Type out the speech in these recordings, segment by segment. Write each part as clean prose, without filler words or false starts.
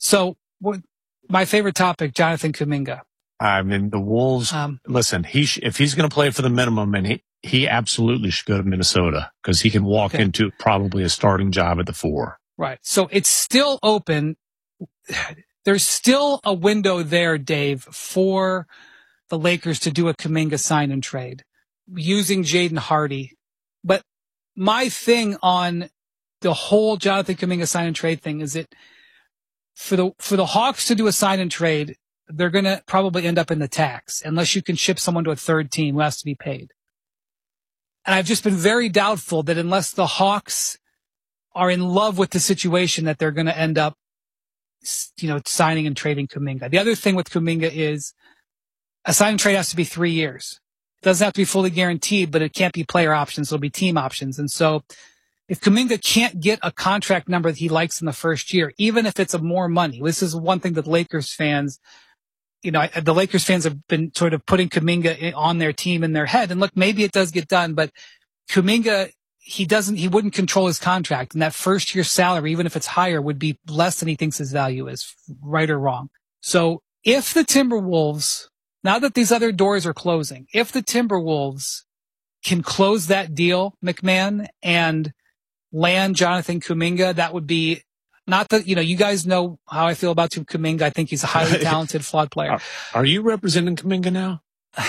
So my favorite topic, Jonathan Kuminga. I mean, the Wolves, listen, if he's going to play for the minimum, and he absolutely should go to Minnesota because he can walk into probably a starting job at the 4. Right. So it's still open. There's still a window there, Dave, for the Lakers to do a Kuminga sign and trade using Jaden Hardy. But my thing on the whole Jonathan Kuminga sign and trade thing is that for the Hawks to do a sign and trade, they're going to probably end up in the tax unless you can ship someone to a third team who has to be paid. And I've just been very doubtful that unless the Hawks are in love with the situation that they're going to end up, signing and trading Kuminga. The other thing with Kuminga is a sign and trade has to be 3 years. It doesn't have to be fully guaranteed, but it can't be player options. It'll be team options. And so if Kuminga can't get a contract number that he likes in the first year, even if it's more money, this is one thing that Lakers fans, the Lakers fans have been sort of putting Kuminga on their team in their head. And look, maybe it does get done, but Kuminga, he wouldn't control his contract. And that first year salary, even if it's higher, would be less than he thinks his value is, right or wrong. So if the Timberwolves, now that these other doors are closing, if the Timberwolves can close that deal, McMahon, and land Jonathan Kuminga, that would be not that, you guys know how I feel about Kuminga. I think he's a highly talented, flawed player. Are you representing Kuminga now?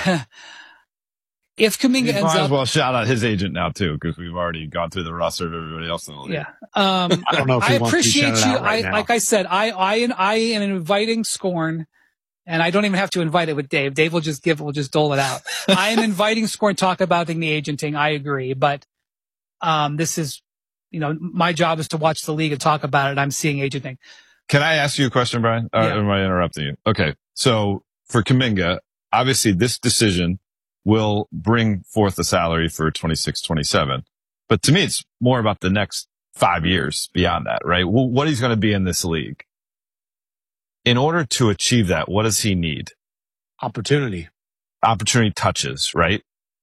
If Kuminga ends up, might as well shout out his agent now too, because we've already gone through the roster of everybody else in the league. Yeah. I don't know if I appreciate you. Like I said, I am inviting Scorn, and I don't even have to invite it with Dave. Dave will just dole it out. I am inviting Scorn to talk about the agenting. I agree, but this is, my job is to watch the league and talk about it. I'm seeing agenting. Can I ask you a question, Brian? Yeah. Am I interrupting you? Okay. So for Kuminga, obviously this decision will bring forth the salary for 26, 27. But to me, it's more about the next 5 years beyond that, right? What he's going to be in this league. In order to achieve that, what does he need? Opportunity Touches, right?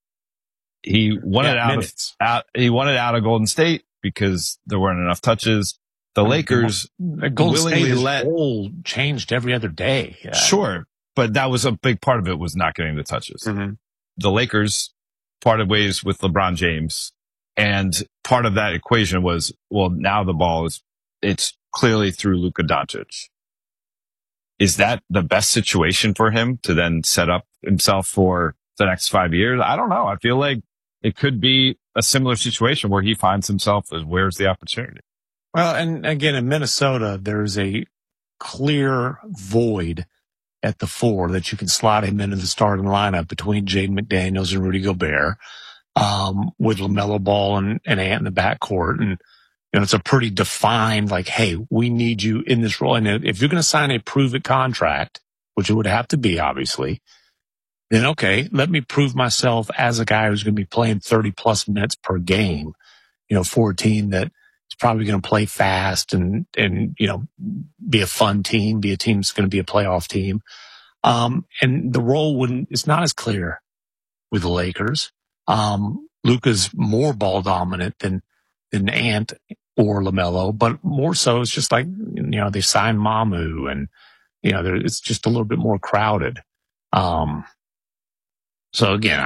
He wanted out of Golden State because there weren't enough touches. The Lakers Golden State whole changed every other day. Yeah. Sure. But that was a big part of it, was not getting the touches. Mm-hmm. The Lakers parted ways with LeBron James. And part of that equation was, well, now the ball it's clearly through Luka Doncic. Is that the best situation for him to then set up himself for the next 5 years? I don't know. I feel like it could be a similar situation where he finds himself as, where's the opportunity? Well, and again, in Minnesota, there's a clear void at the 4 that you can slot him into the starting lineup between Jaden McDaniels and Rudy Gobert, with LaMelo Ball and Ant in the backcourt. And, it's a pretty defined, like, hey, we need you in this role. And if you're going to sign a prove-it contract, which it would have to be, obviously, then okay, let me prove myself as a guy who's going to be playing 30-plus minutes per game, for a team that is probably going to play fast and be a fun team, be a team that's going to be a playoff team. And the role it's not as clear with the Lakers. Luka's more ball dominant than Ant or LaMelo, but more so it's just like, they signed Mamu and, it's just a little bit more crowded. So again,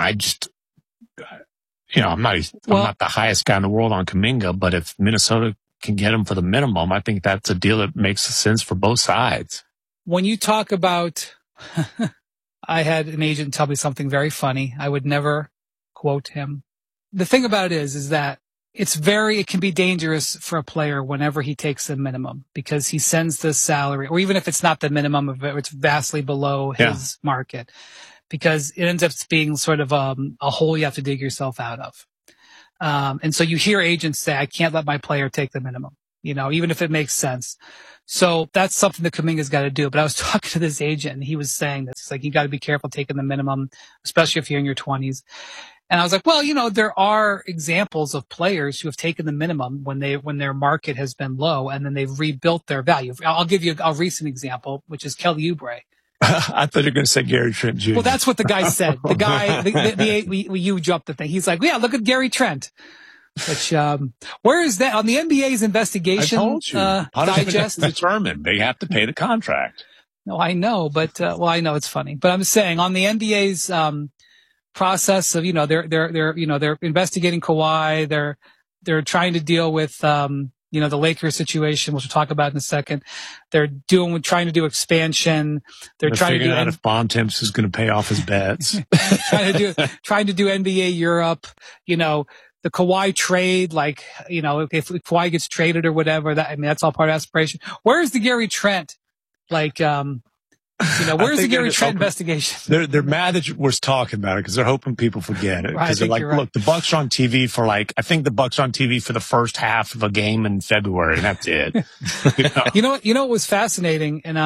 I'm not the highest guy in the world on Kuminga, but if Minnesota can get him for the minimum, I think that's a deal that makes sense for both sides. When you talk about, I had an agent tell me something very funny. I would never quote him. The thing about it is that it can be dangerous for a player whenever he takes the minimum, because he sends the salary, or even if it's not the minimum, it's vastly below his market, because it ends up being sort of a hole you have to dig yourself out of. And so you hear agents say, I can't let my player take the minimum, even if it makes sense. So that's something that Kuminga's got to do. But I was talking to this agent and he was saying this, it's like, you got to be careful taking the minimum, especially if you're in your 20s. And I was like, well, there are examples of players who have taken the minimum when their market has been low, and then they've rebuilt their value. I'll give you a recent example, which is Kelly Oubre. I thought you were going to say Gary Trent Jr. Well, that's what the guy said. The guy, you jumped the thing. He's like, yeah, look at Gary Trent. Which, where is that on the NBA's investigation? I told you. Punishment Digest. is determined. They have to pay the contract. No, I know, but I know it's funny, but I'm saying on the NBA's process of they're investigating Kawhi. They're trying to deal with the Lakers situation, which we'll talk about in a second. They're trying to do expansion. They're trying to do out if Bontemps is going to pay off his bets. trying to do NBA Europe. The Kawhi trade, if Kawhi gets traded or whatever, that's all part of aspiration. Where's the Gary Trent? Where's the Gary Trent investigation? They're mad that we're talking about it because they're hoping people forget it. Because they're like, right. Look, the Bucks are on TV for I think the Bucks are on TV for the first half of a game in February, and that's it. You know what was fascinating? And,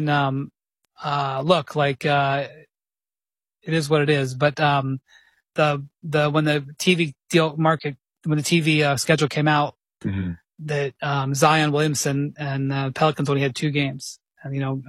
it is what it is, but, when the TV schedule came out, mm-hmm. that, Zion Williamson and Pelicans only had 2 games. And,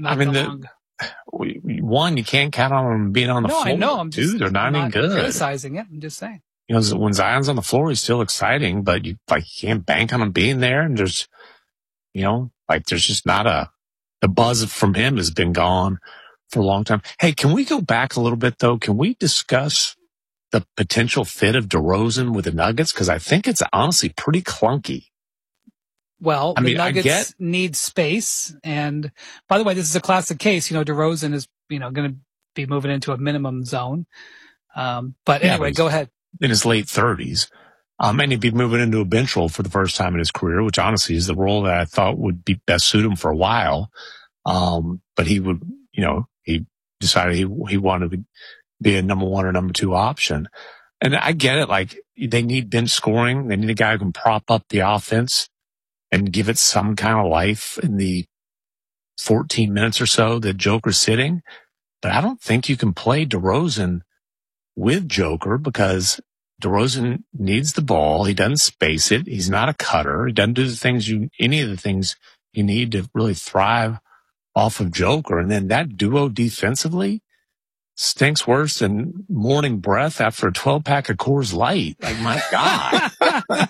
one, you can't count on them being on the floor. No, I know. I'm just they're not even good. Criticizing it. I'm just saying. When Zion's on the floor, he's still exciting, but you can't bank on him being there. And there's, there's just not the buzz from him has been gone for a long time. Hey, can we go back a little bit though? Can we discuss the potential fit of DeRozan with the Nuggets? Because I think it's honestly pretty clunky. Well, the Nuggets need space. And by the way, this is a classic case. DeRozan is, going to be moving into a minimum zone. But anyway, go ahead. In his late 30s. And he'd be moving into a bench role for the first time in his career, which honestly is the role that I thought would be best suit him for a while. But he would, he decided he wanted to be a number 1 or number 2 option. And I get it. They need bench scoring. They need a guy who can prop up the offense and give it some kind of life in the 14 minutes or so that Joker's sitting. But I don't think you can play DeRozan with Joker because DeRozan needs the ball. He doesn't space it. He's not a cutter. He doesn't do any of the things you need to really thrive off of Joker. And then that duo defensively stinks worse than morning breath after a 12-pack of Coors Light. My God.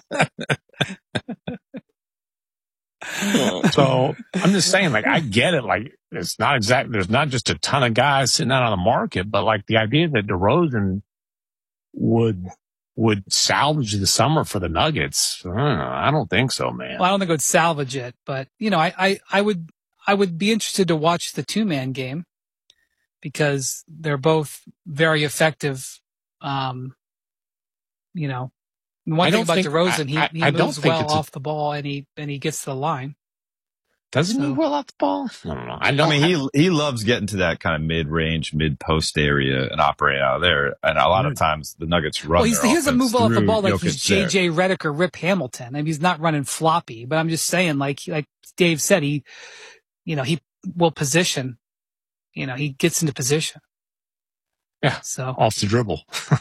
So I'm just saying, I get it. It's not there's not just a ton of guys sitting out on the market, but the idea that DeRozan would salvage the summer for the Nuggets, I don't think so, man. Well, I don't think it would salvage it, but I would be interested to watch the 2-man game because they're both very effective. One thing about DeRozan, he moves well off the ball and he gets to the line. Does he move well off the ball? I don't know. He loves getting to that kind of mid-range, mid-post area and operating out of there. And a lot of times the Nuggets run. Well, he doesn't move well off the ball like he's J.J. Redick or Rip Hamilton. I mean, he's not running floppy, but I'm just saying, like Dave said, he will position. He gets into position. Yeah. So off the dribble.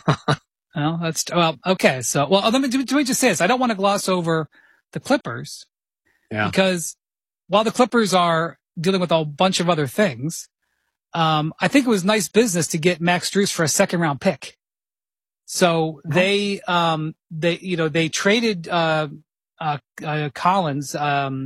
Okay. So, let me just say this. I don't want to gloss over the Clippers. Yeah. Because while the Clippers are dealing with a bunch of other things, I think it was nice business to get Max Strus for a 2nd-round pick. So they traded, Collins,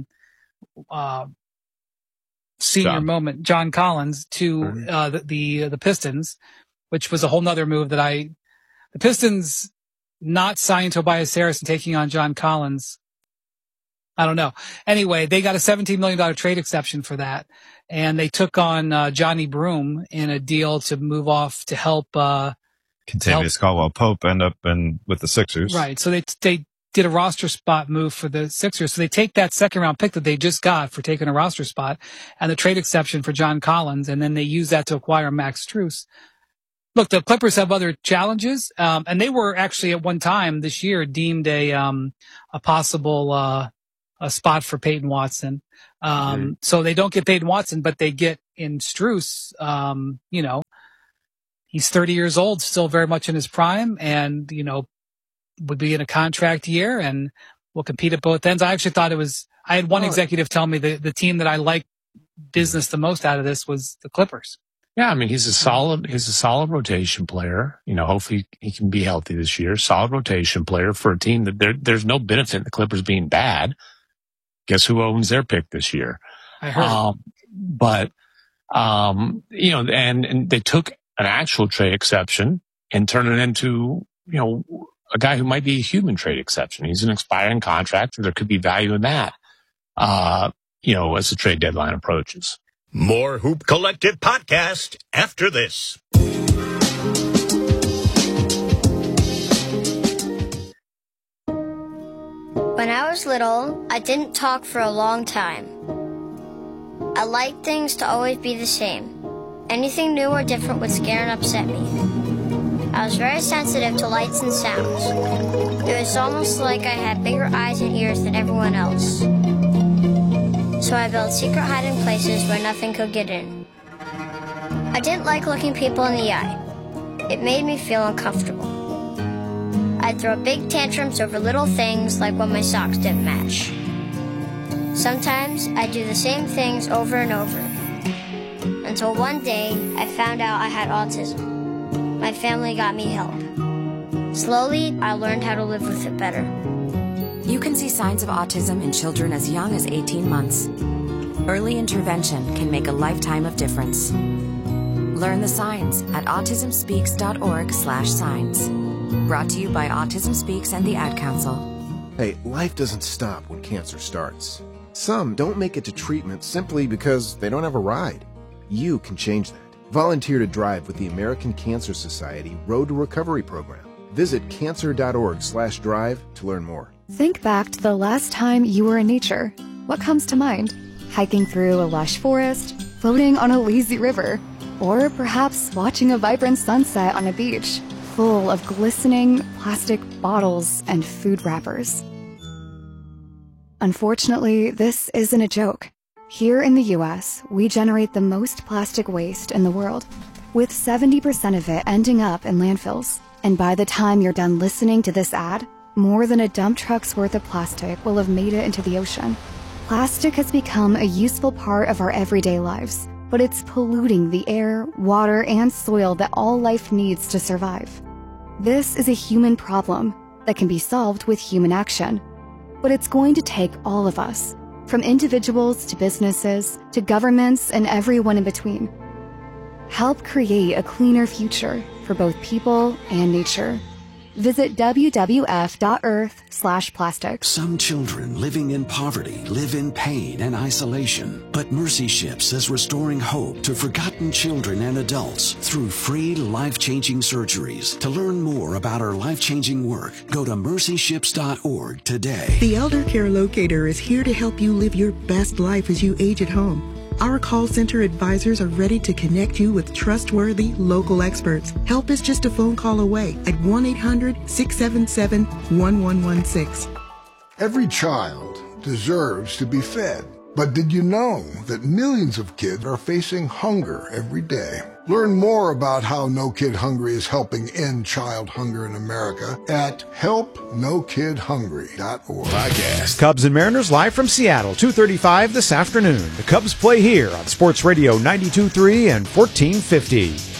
John Collins to, the Pistons, which was a whole nother move that the Pistons not signing Tobias Harris and taking on John Collins. I don't know. Anyway, they got a $17 million trade exception for that. And they took on Johnny Broome in a deal to move off to help Contavious Caldwell-Pope end up with the Sixers. Right. So they did a roster spot move for the Sixers. So they take that 2nd-round pick that they just got for taking a roster spot and the trade exception for John Collins, and then they use that to acquire Max Strus. Look, the Clippers have other challenges, and they were actually at one time this year deemed a possible a spot for Peyton Watson. So they don't get Peyton Watson, but they get in Strus. He's 30 years old, still very much in his prime, and would be in a contract year and will compete at both ends. I actually thought I had one executive tell me the team that I liked business the most out of this was the Clippers. Yeah, I mean, he's a solid rotation player. Hopefully he can be healthy this year. Solid rotation player for a team that there's no benefit in the Clippers being bad. Guess who owns their pick this year? I heard. And they took an actual trade exception and turned it into, a guy who might be a human trade exception. He's an expiring contract. There could be value in that, as the trade deadline approaches. More Hoop Collective podcast after this. When I was little, I didn't talk for a long time. I liked things to always be the same. Anything new or different would scare and upset me. I was very sensitive to lights and sounds. It was almost like I had bigger eyes and ears than everyone else. So I built secret hiding places where nothing could get in. I didn't like looking people in the eye. It made me feel uncomfortable. I'd throw big tantrums over little things like when my socks didn't match. Sometimes I'd do the same things over and over. Until one day, I found out I had autism. My family got me help. Slowly, I learned how to live with it better. You can see signs of autism in children as young as 18 months. Early intervention can make a lifetime of difference. Learn the signs at autismspeaks.org/signs. Brought to you by Autism Speaks and the Ad Council. Hey, life doesn't stop when cancer starts. Some don't make it to treatment simply because they don't have a ride. You can change that. Volunteer to drive with the American Cancer Society Road to Recovery program. Visit cancer.org/drive to learn more. Think back to the last time you were in nature. What comes to mind? Hiking through a lush forest, floating on a lazy river, or perhaps watching a vibrant sunset on a beach full of glistening plastic bottles and food wrappers. Unfortunately, this isn't a joke. Here in the U.S., we generate the most plastic waste in the world, with 70% of it ending up in landfills. And by the time you're done listening to this ad, more than a dump truck's worth of plastic will have made it into the ocean. Plastic has become a useful part of our everyday lives, but it's polluting the air, water, and soil that all life needs to survive. This is a human problem that can be solved with human action. But it's going to take all of us, from individuals to businesses to governments and everyone in between. Help create a cleaner future for both people and nature. Visit wwf.earth/plastic. Some children living in poverty live in pain and isolation. But Mercy Ships is restoring hope to forgotten children and adults through free life-changing surgeries. To learn more about our life-changing work, go to mercyships.org today. The Elder Care Locator is here to help you live your best life as you age at home. Our call center advisors are ready to connect you with trustworthy local experts. Help is just a phone call away at 1-800-677-1116. Every child deserves to be fed. But did you know that millions of kids are facing hunger every day? Learn more about how No Kid Hungry is helping end child hunger in America at helpnokidhungry.org. Podcast. Cubs and Mariners live from Seattle, 2:35 this afternoon. The Cubs play here on Sports Radio 92.3 and 1450.